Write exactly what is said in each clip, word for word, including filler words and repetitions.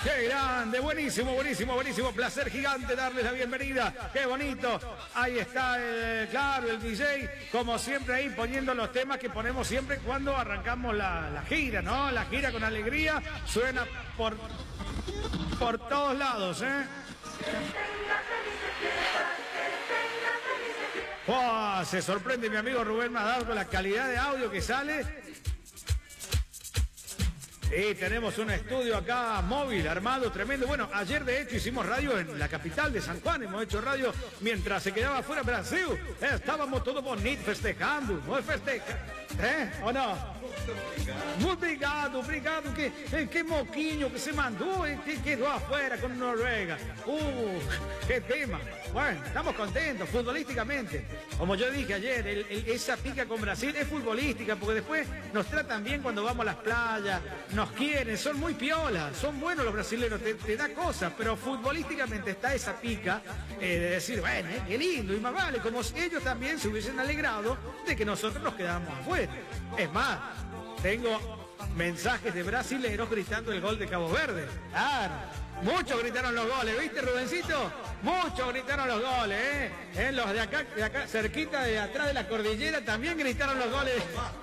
Qué grande, buenísimo, buenísimo, buenísimo. Placer gigante darles la bienvenida. Qué bonito. Ahí está, el, claro, el D J, como siempre ahí poniendo los temas que ponemos siempre cuando arrancamos la, la gira, ¿no? La gira con alegría suena por, por todos lados, ¿eh? Oh, se sorprende mi amigo Rubén Madal con la calidad de audio que sale. Y tenemos un estudio acá móvil, armado, tremendo. Bueno, ayer de hecho hicimos radio en la capital de San Juan. Hemos hecho radio mientras se quedaba fuera Brasil. Estábamos todos bonitos festejando. Muy festejando. ¿Eh? ¿O no? Muy obrigado, obrigado. Que, que moquinho que se mandó y que quedó afuera con Noruega. Uh, qué tema. Bueno, estamos contentos futbolísticamente. Como yo dije ayer, el, el, esa pica con Brasil es futbolística, porque después nos tratan bien cuando vamos a las playas, nos quieren, son muy piolas, son buenos los brasileños, te, te da cosas, pero futbolísticamente está esa pica eh, de decir, bueno, eh, qué lindo, y más vale, como si ellos también se hubiesen alegrado de que nosotros nos quedamos afuera. Es más, tengo mensajes de brasileros gritando el gol de Cabo Verde. Claro, muchos gritaron los goles, ¿viste, Rubencito? Muchos gritaron los goles, ¿eh? ¿Eh? Los de acá, de acá, cerquita de atrás de la cordillera, también gritaron los goles.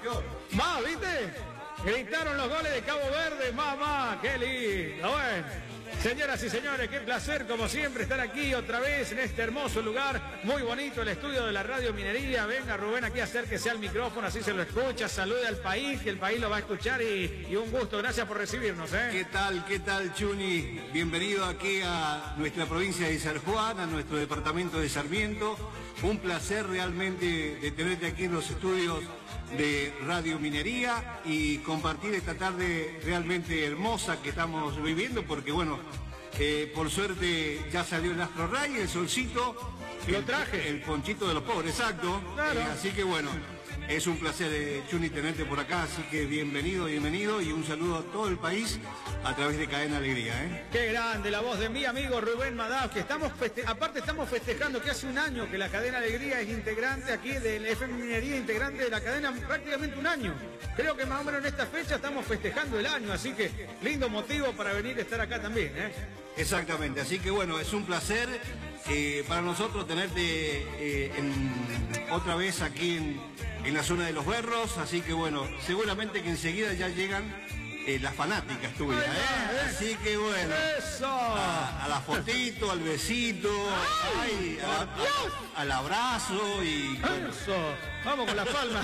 Más, ¿viste? Gritaron los goles de Cabo Verde, mamá, qué lindo. Bueno, señoras y señores, qué placer, como siempre, estar aquí otra vez en este hermoso lugar, muy bonito, el estudio de la Radio Minería. Venga, Rubén, aquí acérquese al micrófono, así se lo escucha, salude al país, que el país lo va a escuchar y, y un gusto, gracias por recibirnos, ¿eh? ¿Qué tal, qué tal, Chuni? Bienvenido aquí a nuestra provincia de San Juan, a nuestro departamento de Sarmiento. Un placer realmente de tenerte aquí en los estudios de Radio Minería y compartir esta tarde realmente hermosa que estamos viviendo, porque bueno, eh, por suerte ya salió el Astro Rey, el solcito, lo traje, el, el ponchito de los pobres, exacto. Claro. Eh, así que bueno, es un placer, eh, Chuni, tenerte por acá, así que bienvenido, bienvenido y un saludo a todo el país a través de Cadena Alegría, ¿eh? Qué grande la voz de mi amigo Rubén Madal, que estamos feste aparte estamos festejando que hace un año que la Cadena Alegría es integrante aquí del F M Minería, integrante de la cadena prácticamente un año. Creo que más o menos en esta fecha estamos festejando el año, así que lindo motivo para venir a estar acá también, ¿eh? Exactamente, así que bueno, es un placer eh, para nosotros tenerte eh, en, otra vez aquí en, en la zona de los Berros, así que bueno, seguramente que enseguida ya llegan Eh, las fanáticas tuyas, ¿eh? ¿eh? Así que bueno, ¡eso! A, a la fotito, al besito, ay, a, a, al abrazo y... Bueno. ¡Eso! Vamos con la palma.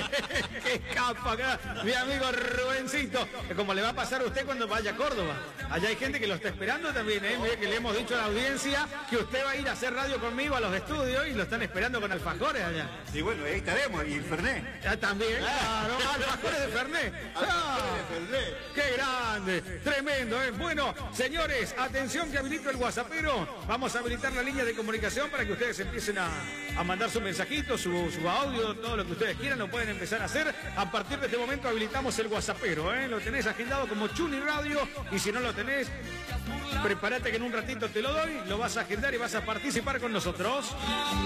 ¡Qué capa acá! Mi amigo Rubencito. Como le va a pasar a usted cuando vaya a Córdoba. Allá hay gente que lo está esperando también, ¿eh? Mire que le hemos dicho a la audiencia que usted va a ir a hacer radio conmigo a los estudios y lo están esperando con alfajores allá. Y bueno, ahí estaremos, y el Fernet. Ya también, claro, alfajores de Fernet. Alfajores de Fernet. ¡Qué grande! Tremendo, ¿eh? Bueno, señores, atención que habilito el WhatsAppero. Vamos a habilitar la línea de comunicación para que ustedes empiecen a, a mandar su mensajito, su, su audio, todo lo que ustedes quieran, lo pueden empezar a hacer. A partir de este momento habilitamos el WhatsAppero, ¿eh? Lo tenés agendado como Chuni Radio y si no lo tenés, prepárate que en un ratito te lo doy, lo vas a agendar y vas a participar con nosotros.